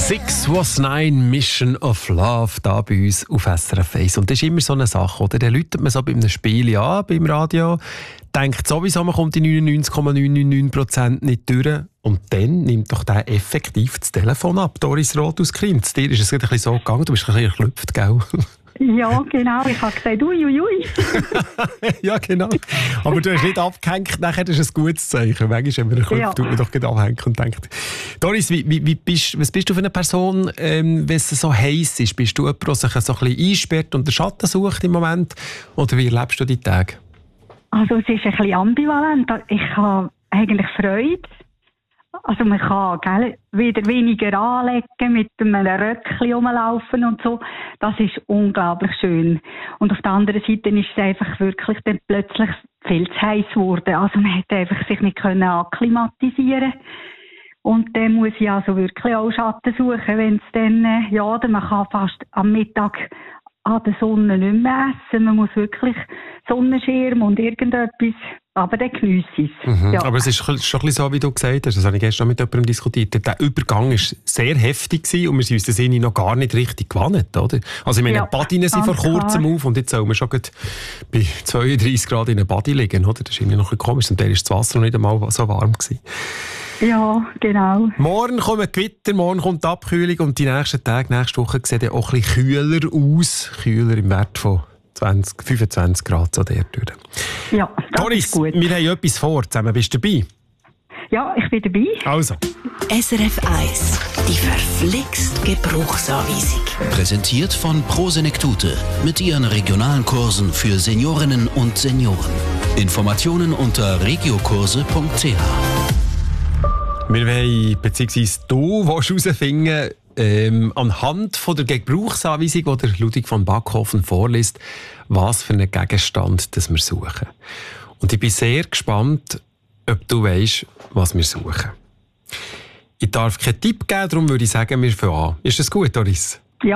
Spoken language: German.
Six was nine, Mission of Love, da bei uns auf SRF 1. Und das ist immer so eine Sache, oder? Dann läutet man so bei einem Spiel an, beim Radio, denkt sowieso, man kommt die 99,999% nicht durch. Und dann nimmt doch der effektiv das Telefon ab. Doris Roth aus Kriens. Dir ist es ein bisschen so gegangen, du bist ein bisschen erklüpft, gell? Ja, genau. Ich habe gesagt, ui. Ja, genau. Aber du hast nicht abgehängt, nachher ist es ein gutes Zeichen. Manchmal, wenn man einen Kopf tut man doch gerade abhängen und denkt. Doris, was bist du für eine Person, wenn es so heiß ist? Bist du jemand, der sich so ein bisschen einsperrt und den Schatten sucht im Moment? Oder wie erlebst du die Tage? Also es ist ein bisschen ambivalent. Ich habe eigentlich Freude. Also man kann wieder weniger anlegen, mit einem Röckchen rumlaufen und so. Das ist unglaublich schön. Und auf der anderen Seite ist es einfach wirklich dann plötzlich viel zu heiß geworden. Also man hätte einfach sich nicht akklimatisieren können. Und dann muss ich also wirklich auch Schatten suchen, wenn es dann, man kann fast am Mittag an der Sonne nicht mehr essen. Man muss wirklich Sonnenschirm und irgendetwas, aber dann geniesse ich es. Mhm. Ja. Aber es ist schon ein bisschen so, wie du gesagt hast, das habe ich gestern mit jemandem diskutiert, der Übergang war sehr heftig und wir sind uns das noch gar nicht richtig gewohnt, oder? Also ich meine, Badinen sind vor kurzem auf und jetzt sollen wir schon bei 32 Grad in einem Badi liegen, oder? Das ist irgendwie noch ein bisschen komisch, und dann war das Wasser noch nicht einmal so warm gewesen. Ja, genau. Morgen kommen Gewitter, morgen kommt die Abkühlung und die nächsten Tage, nächste Woche sehen dann auch ein bisschen kühler aus. Kühler im Wert von 25 Grad so der durch. Ja, das Doris, ist gut. Wir haben etwas vor. Zusammen bist du dabei? Ja, ich bin dabei. Also. SRF 1, die verflixt Gebrauchsanweisung. Präsentiert von Prosenektute mit ihren regionalen Kursen für Seniorinnen und Senioren. Informationen unter regiokurse.ch. Wir wollen, beziehungsweise du willst herausfinden, anhand von der Gebrauchsanweisung, die der Ludwig von Backhofen vorliest, was für einen Gegenstand das wir suchen. Und ich bin sehr gespannt, ob du weisst, was wir suchen. Ich darf keinen Tipp geben, darum würde ich sagen, wir fangen an. Ist das gut, Doris?